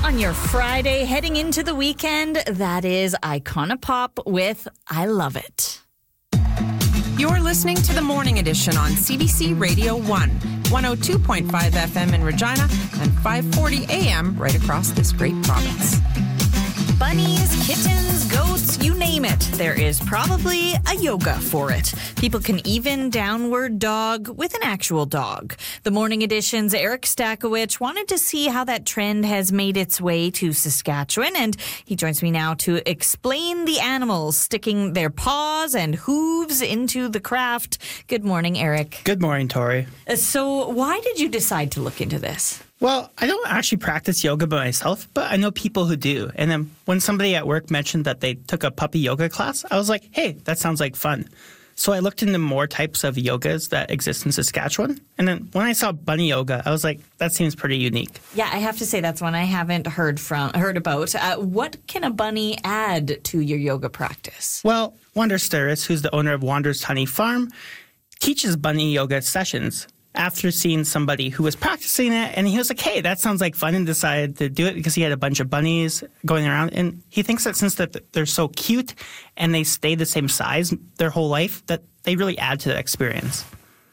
On your Friday, heading into the weekend, that is Iconopop with I Love It. You're listening to the Morning Edition on CBC Radio 1, 102.5 FM in Regina, and 540 AM right across this great province. Bunnies, kittens, goats, you name it. There is probably a yoga for it. People can even downward dog with an actual dog. The Morning Edition's Eric Stakowicz wanted to see how that trend has made its way to Saskatchewan, and he joins me now to explain the animals sticking their paws and hooves into the craft. Good morning, Eric. Good morning, Tori. So why did you decide to look into this? Well, I don't actually practice yoga by myself, but I know people who do. And then when somebody at work mentioned that they took a puppy yoga class, I was like, hey, that sounds like fun. So I looked into more types of yogas that exist in Saskatchewan. And then when I saw bunny yoga, I was like, that seems pretty unique. Yeah, I have to say that's one I haven't heard about. What can a bunny add to your yoga practice? Well, Wander Sturris, who's the owner of Wander's Tiny Farm, teaches bunny yoga sessions after seeing somebody who was practicing it, and he was like, hey, that sounds like fun, and decided to do it because he had a bunch of bunnies going around. And he thinks that since that they're so cute and they stay the same size their whole life, that they really add to the experience.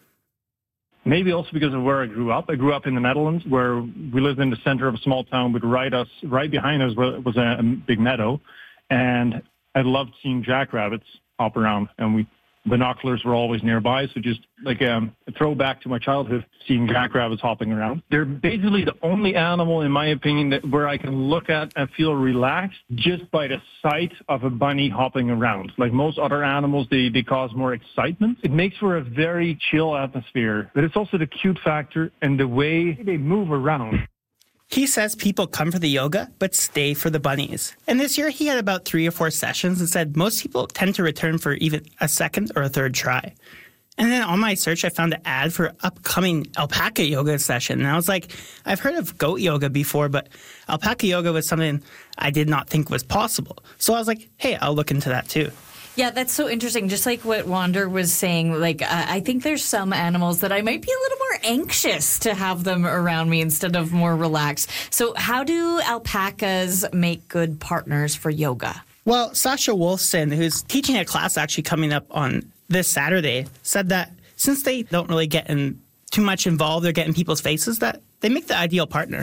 Maybe also because of where I grew up. I grew up in the Netherlands, where we lived in the center of a small town, but right behind us was a big meadow. And I loved seeing jackrabbits hop around, and binoculars were always nearby, so just like a throwback to my childhood, seeing jackrabbits hopping around. They're basically the only animal, in my opinion, where I can look at and feel relaxed just by the sight of a bunny hopping around. Like most other animals, they cause more excitement. It makes for a very chill atmosphere, but it's also the cute factor and the way they move around. He says people come for the yoga, but stay for the bunnies. And this year he had about 3 or 4 sessions and said most people tend to return for even a second or a third try. And then on my search, I found an ad for upcoming alpaca yoga session. And I was like, I've heard of goat yoga before, but alpaca yoga was something I did not think was possible. So I was like, hey, I'll look into that too. Yeah, that's so interesting. Just like what Wander was saying, I think there's some animals that I might be a little more anxious to have them around me instead of more relaxed. So how do alpacas make good partners for yoga? Well, Sasha Wolfson, who's teaching a class actually coming up on this Saturday, said that since they don't really get too much involved or get in people's faces, that they make the ideal partner.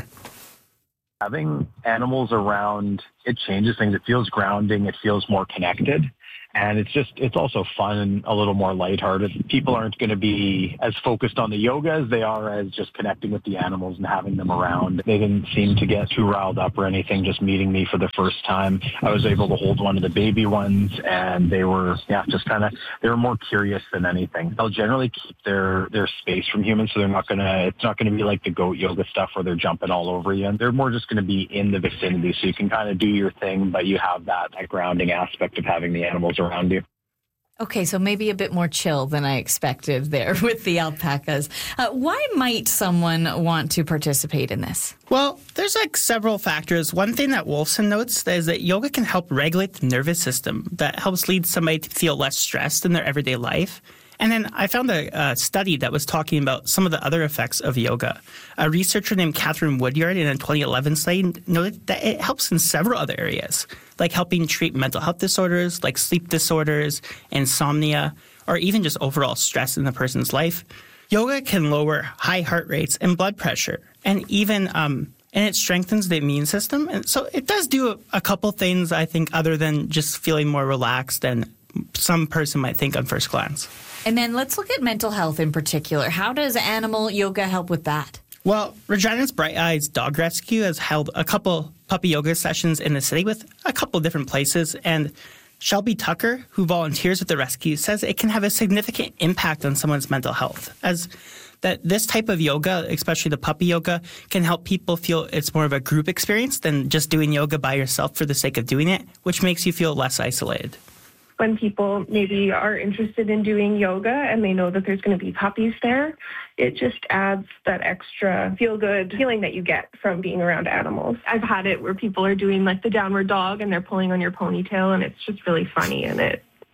Having animals around, it changes things. It feels grounding. It feels more connected. And it's also fun and a little more lighthearted. People aren't going to be as focused on the yoga as they are as just connecting with the animals and having them around. They didn't seem to get too riled up or anything, just meeting me for the first time. I was able to hold one of the baby ones, and they were, they were more curious than anything. They'll generally keep their space from humans, so it's not going to be like the goat yoga stuff where they're jumping all over you. And they're more just going to be in the vicinity, so you can kind of do your thing, but you have that grounding aspect of having the animals around you. Okay, so maybe a bit more chill than I expected there with the alpacas. Why might someone want to participate in this? Well, there's several factors. One thing that Wolfson notes is that yoga can help regulate the nervous system that helps lead somebody to feel less stressed in their everyday life. And then I found a study that was talking about some of the other effects of yoga. A researcher named Catherine Woodyard in a 2011 study noted that it helps in several other areas, like helping treat mental health disorders, like sleep disorders, insomnia, or even just overall stress in a person's life. Yoga can lower high heart rates and blood pressure, and even and it strengthens the immune system. And so it does do a couple things, I think, other than just feeling more relaxed than some person might think on first glance. And then let's look at mental health in particular. How does animal yoga help with that? Well, Regina's Bright Eyes Dog Rescue has held a couple puppy yoga sessions in the city with a couple different places. And Shelby Tucker, who volunteers with the rescue, says it can have a significant impact on someone's mental health, as that this type of yoga, especially the puppy yoga, can help people feel it's more of a group experience than just doing yoga by yourself for the sake of doing it, which makes you feel less isolated. When people maybe are interested in doing yoga and they know that there's going to be puppies there, it just adds that extra feel-good feeling that you get from being around animals. I've had it where people are doing like the downward dog and they're pulling on your ponytail, and it's just really funny, and it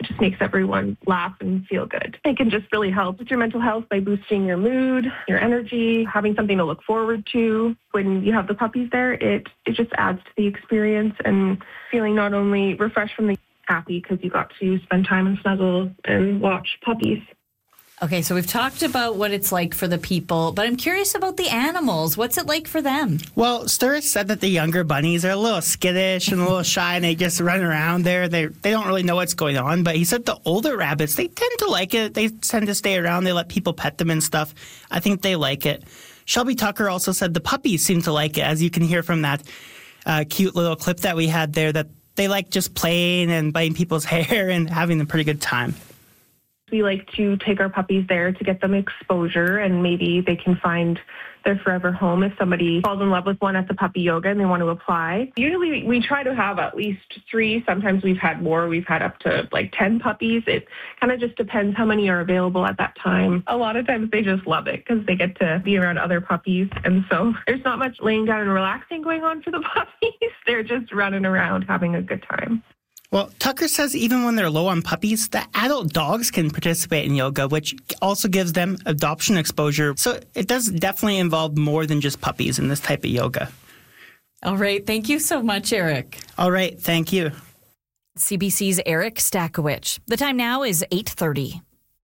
It just makes everyone laugh and feel good. It can just really help with your mental health by boosting your mood, your energy, having something to look forward to. When you have the puppies there, it just adds to the experience and feeling not only refreshed from the happy because you got to spend time and snuggle and watch puppies. Okay, so we've talked about what it's like for the people, but I'm curious about the animals. What's it like for them? Well, Sturris said that the younger bunnies are a little skittish and a little shy, and they just run around there. They don't really know what's going on, but he said the older rabbits, they tend to like it. They tend to stay around. They let people pet them and stuff. I think they like it. Shelby Tucker also said the puppies seem to like it, as you can hear from that cute little clip that we had there, that they like just playing and biting people's hair and having a pretty good time. We like to take our puppies there to get them exposure, and maybe they can find their forever home if somebody falls in love with one at the puppy yoga and they want to apply. Usually we try to have at least 3. Sometimes we've had more. We've had up to 10 puppies. It kind of just depends how many are available at that time. A lot of times they just love it because they get to be around other puppies. And so there's not much laying down and relaxing going on for the puppies. They're just running around having a good time. Well, Tucker says even when they're low on puppies, the adult dogs can participate in yoga, which also gives them adoption exposure. So it does definitely involve more than just puppies in this type of yoga. All right. Thank you so much, Eric. All right. Thank you. CBC's Eric Stakowicz. The time now is 8:30.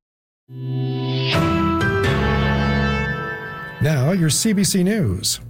Now, your CBC News.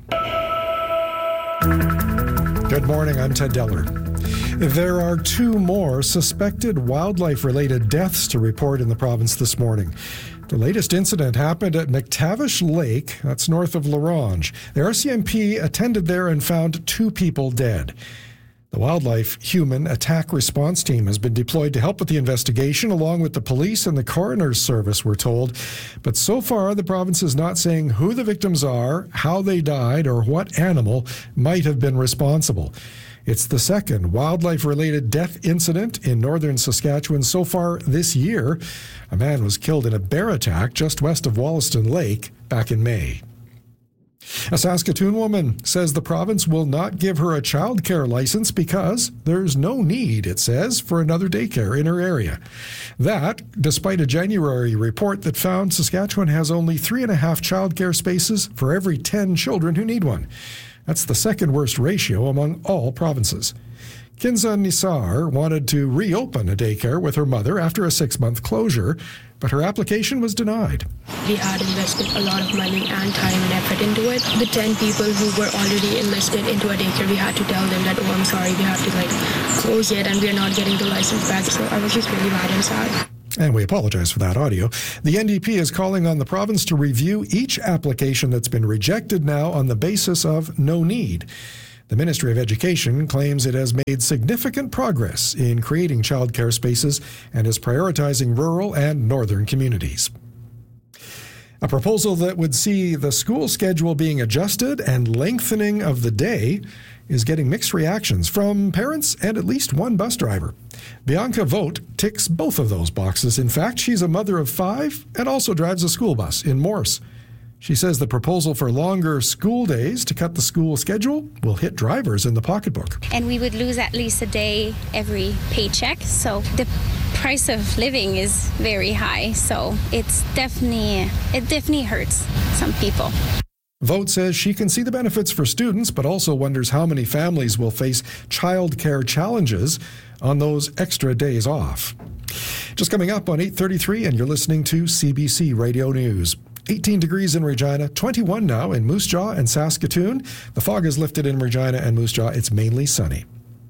Good morning, I'm Ted Dellard. There are 2 more suspected wildlife-related deaths to report in the province this morning. The latest incident happened at McTavish Lake, that's north of La Ronge. The RCMP attended there and found 2 people dead. The Wildlife Human Attack Response Team has been deployed to help with the investigation, along with the police and the coroner's service, we're told. But so far, the province is not saying who the victims are, how they died, or what animal might have been responsible. It's the second wildlife-related death incident in northern Saskatchewan so far this year. A man was killed in a bear attack just west of Wollaston Lake back in May. A Saskatoon woman says the province will not give her a child care license because there's no need, it says, for another daycare in her area. That, despite a January report that found Saskatchewan has only 3.5 child care spaces for every 10 children who need one. That's the second worst ratio among all provinces. Kinza Nisar wanted to reopen a daycare with her mother after a 6-month closure, but her application was denied. We had invested a lot of money and time and effort into it. The 10 people who were already enlisted into a daycare, we had to tell them that, I'm sorry, we have to close it and we're not getting the license back. So I was just really mad and sad. And we apologize for that audio. The NDP is calling on the province to review each application that's been rejected now on the basis of no need. The Ministry of Education claims it has made significant progress in creating childcare spaces and is prioritizing rural and northern communities. A proposal that would see the school schedule being adjusted and lengthening of the day is getting mixed reactions from parents and at least one bus driver. Bianca Vogt ticks both of those boxes. In fact, she's a mother of 5 and also drives a school bus in Morse. She says the proposal for longer school days to cut the school schedule will hit drivers in the pocketbook. And we would lose at least a day every paycheck. So the price of living is very high. So it definitely hurts some people. Vogt says she can see the benefits for students, but also wonders how many families will face childcare challenges on those extra days off. Just coming up on 8:33, and you're listening to CBC Radio News. 18 degrees in Regina, 21 now in Moose Jaw and Saskatoon. The fog is lifted in Regina and Moose Jaw. It's mainly sunny.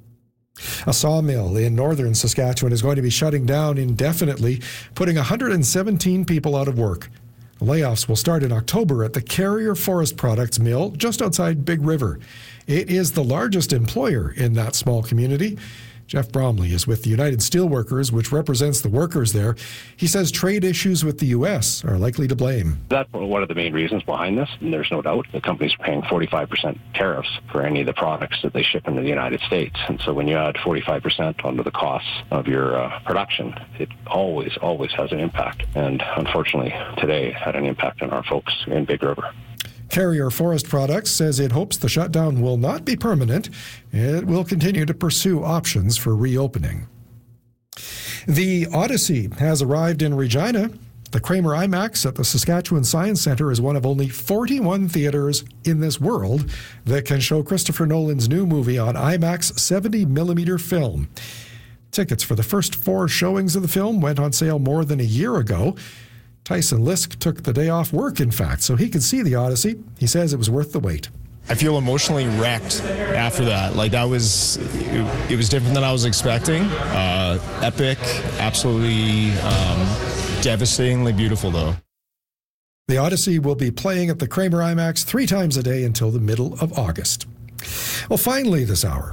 A sawmill in northern Saskatchewan is going to be shutting down indefinitely, putting 117 people out of work. The layoffs will start in October at the Carrier Forest Products Mill just outside Big River. It is the largest employer in that small community. Jeff Bromley is with the United Steelworkers, which represents the workers there. He says trade issues with the U.S. are likely to blame. That's one of the main reasons behind this, and there's no doubt. The companies are paying 45% tariffs for any of the products that they ship into the United States. And so when you add 45% onto the costs of your production, it always has an impact. And unfortunately, today it had an impact on our folks in Big River. Carrier Forest Products says it hopes the shutdown will not be permanent. It will continue to pursue options for reopening. The Odyssey has arrived in Regina. The Kramer IMAX at the Saskatchewan Science Centre is one of only 41 theatres in this world that can show Christopher Nolan's new movie on IMAX 70mm film. Tickets for the first 4 showings of the film went on sale more than a year ago. Tyson Lisk took the day off work, in fact, so he could see The Odyssey. He says it was worth the wait. I feel emotionally wrecked after that. Like, it was different than I was expecting. Epic, absolutely devastatingly beautiful, though. The Odyssey will be playing at the Kramer IMAX 3 times a day until the middle of August. Well, finally this hour,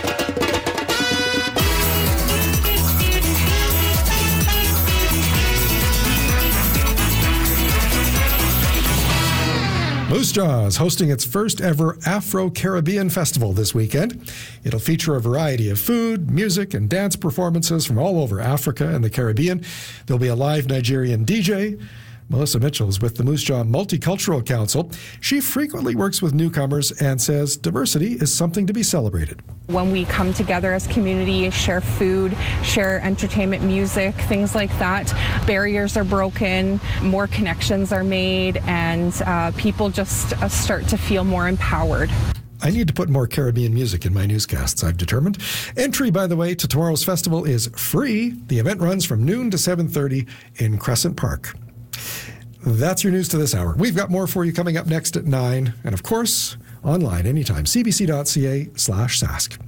Moose Jaw is hosting its first ever Afro-Caribbean Festival this weekend. It'll feature a variety of food, music, and dance performances from all over Africa and the Caribbean. There'll be a live Nigerian DJ. Melissa Mitchell is with the Moose Jaw Multicultural Council. She frequently works with newcomers and says diversity is something to be celebrated. When we come together as community, share food, share entertainment, music, things like that, barriers are broken, more connections are made, and people just start to feel more empowered. I need to put more Caribbean music in my newscasts, I've determined. Entry, by the way, to tomorrow's festival is free. The event runs from noon to 7:30 in Crescent Park. That's your news to this hour. We've got more for you coming up next at 9. And of course, online anytime, cbc.ca/sask.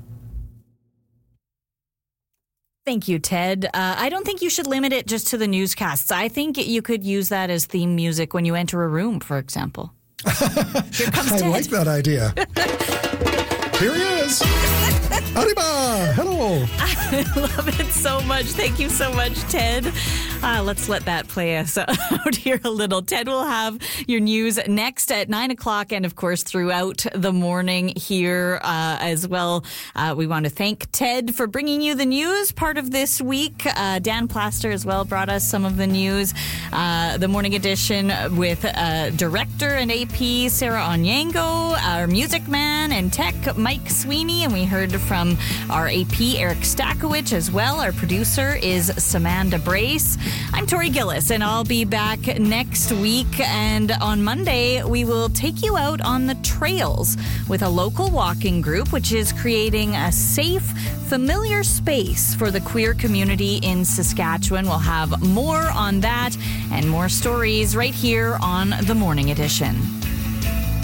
Thank you, Ted. I don't think you should limit it just to the newscasts. I think you could use that as theme music when you enter a room, for example. Here comes Ted. I like that idea. Here he is. Arriba! Hello! I love it so much. Thank you so much, Ted. Let's let that play us out here a little. Ted will have your news next at 9 o'clock and, of course, throughout the morning here as well. We want to thank Ted for bringing you the news part of this week. Dan Plaster as well brought us some of the news. The morning edition with director and AP Sarah Onyango, our music man and tech Mike Sweeney, and we heard from our AP Eric Stakowicz as well. Our producer is Samantha Brace. I'm Tori Gillis, and I'll be back next week. And on Monday, we will take you out on the trails with a local walking group, which is creating a safe, familiar space for the queer community in Saskatchewan. We'll have more on that and more stories right here on The Morning Edition.